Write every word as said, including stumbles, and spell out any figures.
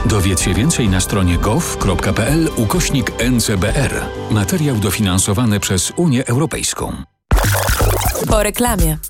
Dowiedz się więcej na stronie gov.pl ukośnik N C B R. Materiał dofinansowany przez Unię Europejską. Po reklamie.